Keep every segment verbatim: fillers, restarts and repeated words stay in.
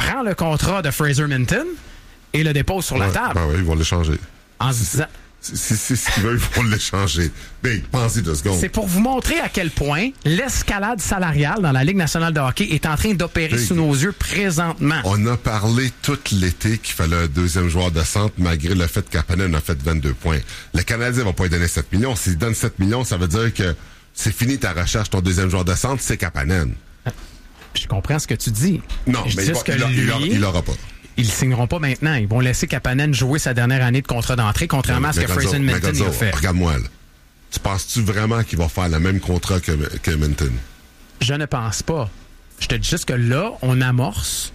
prend le contrat de Fraser Minton et le dépose sur ouais, la table. Ben oui, ils vont l'échanger. En se disant... Si c'est ce qu'ils veulent, ils vont l'échanger. Ben, pensez deux secondes. C'est pour vous montrer à quel point l'escalade salariale dans la Ligue nationale de hockey est en train d'opérer Big. sous nos yeux présentement. On a parlé tout l'été qu'il fallait un deuxième joueur de centre, malgré le fait que Kapanen a fait vingt-deux points. Le Canadien va pas lui donner sept millions. S'il donne sept millions, ça veut dire que c'est fini ta recherche. Ton deuxième joueur de centre, c'est Kapanen. Je comprends ce que tu dis. Non, Je mais dis il, va, que il, a- il, aura- lui, il aura pas. ils ne signeront pas maintenant. Ils vont laisser Kapanen jouer sa dernière année de contrat d'entrée, contrairement à ce que Gonzo, Fraser mais Minton Gonzo, a fait. regarde-moi, là. Tu penses-tu vraiment qu'il va faire le même contrat que, que Minton? Je ne pense pas. Je te dis juste que là, on amorce,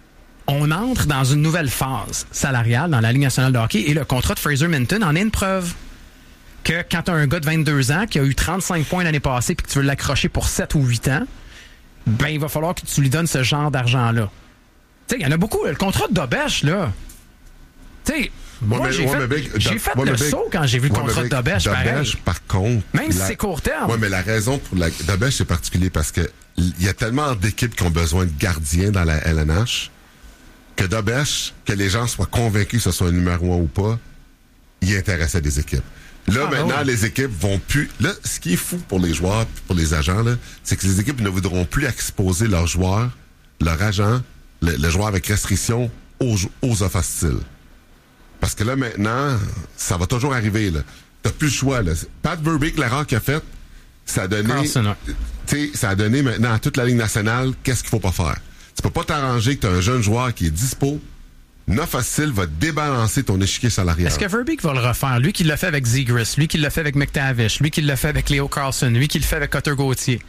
on entre dans une nouvelle phase salariale dans la Ligue nationale de hockey et le contrat de Fraser Minton en est une preuve. Que quand tu as un gars de vingt-deux ans qui a eu trente-cinq points l'année passée puis que tu veux l'accrocher pour sept ou huit ans, ben il va falloir que tu lui donnes ce genre d'argent-là. Tu sais, il y en a beaucoup. Le contrat de Dobèche, là. Tu sais, moi, mais- j'ai ouais, fait, mais Big, j'ai Da- fait ouais, le mais Big- saut quand j'ai vu le ouais, contrat mais de Big, Dobèche, pareil. Dobèche, par contre... Même si la- c'est court terme. Oui, mais la raison pour la... Dobèche, c'est particulier parce que il y a tellement d'équipes qui ont besoin de gardiens dans la L N H que Dobèche, que les gens soient convaincus que ce soit un numéro un ou pas, il intéressait des équipes. Là, Ah, maintenant, ouais. les équipes vont plus... Là, ce qui est fou pour les joueurs puis pour les agents, là, c'est que les équipes ne voudront plus exposer leurs joueurs, leurs agents, le, le joueur avec restriction aux, aux offres hostiles. Parce que là, maintenant, ça va toujours arriver, là. T'as plus le choix, là. Pat Verbeek, l'erreur qu'il a faite, ça a donné... Carlson, ouais. Tu sais, ça a donné maintenant à toute la Ligue nationale qu'est-ce qu'il faut pas faire. Tu peux pas t'arranger que t'as un jeune joueur qui est dispo. Neuf hostile va débalancer ton échiquier salarial. Est-ce que Verbeek va le refaire? Lui qui l'a fait avec Zegras, lui qui l'a fait avec McTavish, lui qui l'a fait avec Leo Carlson, lui qui le fait avec Cutter Gauthier.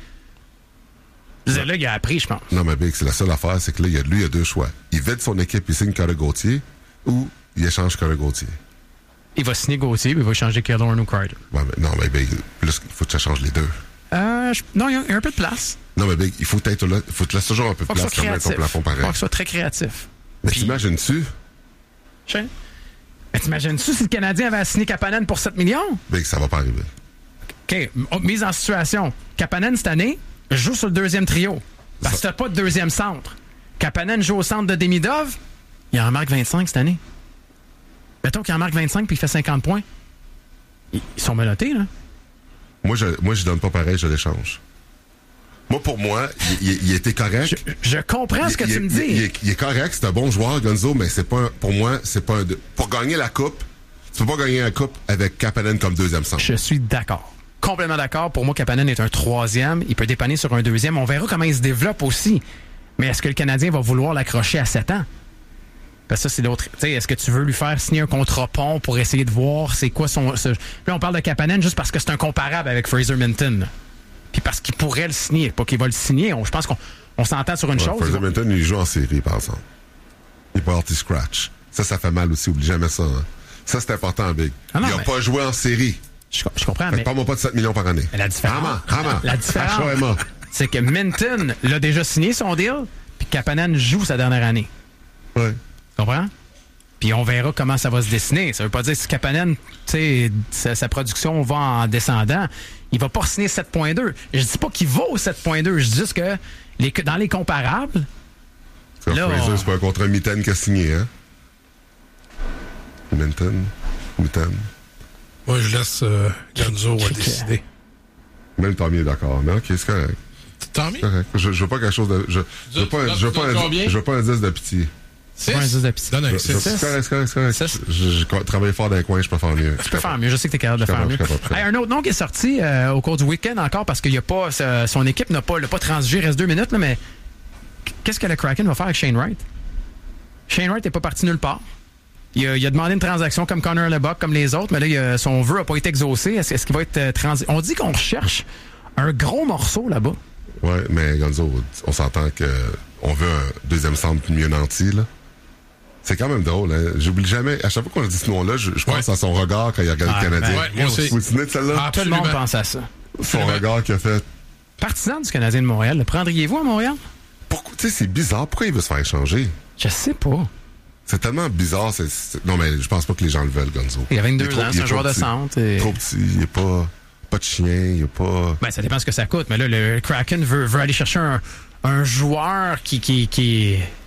C'est là qu'il a appris, je pense. Non, mais Big, c'est la seule affaire, c'est que là, il y a, lui, il y a deux choix. Il vide son équipe, il signe Cutter Gauthier, ou il échange Cutter Gauthier. Il va signer Gauthier, puis il va changer Killorn ou Carter. Ouais, mais non, mais Big, plus, il faut que tu changes les deux. Euh, je- non, il y, a- il y a un peu de place. Non, mais Big, il faut être là, il faut que tu laisses toujours un peu de Faut que ce place soit quand même ton créatif. plafond pareil. Faut que ce soit très créatif. Mais Puis- t'imagines-tu? Je sais. Mais t'imagines-tu si le Canadien avait signé Kapanen pour sept millions? Big, ça va pas arriver. OK, m- mise en situation. Kapanen, cette année, joue sur le deuxième trio. Parce que t'as pas de deuxième centre. Kapanen joue au centre de Demidov, il en marque vingt-cinq cette année. Mettons qu'il en marque vingt-cinq puis il fait cinquante points. Ils ils sont menottés, là. Moi, je, moi, je donne pas pareil, je l'échange. Moi, pour moi, il, il, il était correct. Je, je comprends ce que il, tu il, me dis. Il, il, est- il est correct, c'est un bon joueur, Gonzo, mais c'est pas un- pour moi, c'est pas un... deux- Pour gagner la coupe, tu peux pas gagner la coupe avec Kapanen comme deuxième centre. Je suis d'accord. Complètement d'accord. Pour moi, Kapanen est un troisième. Il peut dépanner sur un deuxième. On verra comment il se développe aussi. Mais est-ce que le Canadien va vouloir l'accrocher à sept ans? Parce que ça, c'est l'autre. Tu sais, est-ce que tu veux lui faire signer un contrat pont pour essayer de voir c'est quoi son... ce- Là, on parle de Kapanen juste parce que c'est un comparable avec Fraser Minton. Puis parce qu'il pourrait le signer. Pas qu'il va le signer. On- je pense qu'on on s'entend sur une Ouais, chose. Fraser Minton, il joue en série, par exemple. Il peut avoir scratch. Ça, ça fait mal aussi. Oublie jamais ça. Hein. Ça, c'est important, Big. Ah non, il a mais- pas joué en série. Je, je comprends, Fait que mais parle-moi pas de sept millions par année. Mais la différence- Rama, Rama. la différence- H O M A. c'est que Minton l'a déjà signé son deal, puis Kapanen joue sa dernière année. Ouais. Tu comprends? Puis on verra comment ça va se dessiner. Ça veut pas dire que si Kapanen, tu sais, sa, sa production va en descendant, il va pas signer sept virgule deux. Je dis pas qu'il vaut sept virgule deux. Je dis juste que les, dans les comparables, Là, Là, Fraser, on- c'est pas un contrat Mitten qui a signé, hein? Minton. Mitten. Moi, je laisse euh, Gonzo Check- décider. Même Tommy est d'accord. Mais OK, c'est correct. Tant mieux. C'est correct. Je, je veux pas quelque chose de... Je, je veux pas, un- je veux pas, un- Combien? je veux pas un dix de pitié. Six? pas un dix de pitié. Donne un Je- six. C'est correct, c'est correct, c'est correct. Six. Je, je, je travaille fort dans les coins, je peux faire mieux. tu peux faire mieux. Je sais que tu es capable de Je suis faire mieux. capable, je suis capable, je suis Hey, un autre nom qui est sorti euh, au cours du week-end encore parce que y a pas, ce- son équipe n'a pas, l'a pas transigé. Il reste deux minutes, là, mais qu'est-ce que le Kraken va faire avec Shane Wright? Shane Wright n'est pas parti nulle part. Il a, il a demandé une transaction comme Connor Lebock, comme les autres, mais là, il a- son vœu n'a pas été exaucé. Est-ce, est-ce qu'il va être euh, transi... On dit qu'on recherche un gros morceau là-bas. Ouais, mais Gonzo, on s'entend que on veut un deuxième centre mieux nanti, là. C'est quand même drôle, hein. J'oublie jamais, à chaque fois qu'on a dit ce nom-là, je, je pense Ouais. à son regard quand il a regardé Ah, le Canadien. ben, ouais, moi aussi. Vous vous souvenez de celle-là? Ah, Tout le monde Absolument. pense à ça. Son absolument. regard qu'il a fait. Partisan du Canadien de Montréal, le prendriez-vous à Montréal? Pourquoi, tu sais, c'est bizarre. Pourquoi il veut se faire échanger? Je sais pas. C'est tellement bizarre. C'est, c'est- Non, mais je pense pas que les gens le veulent, Gonzo. Il a vingt-deux est trop- ans, il c'est est un trop joueur de petit. centre. et- Trop petit, il est pas, pas de chien, il est pas... Ben, ça dépend ce que ça coûte. Mais là, le Kraken veut, veut aller chercher un, un joueur qui, qui, qui,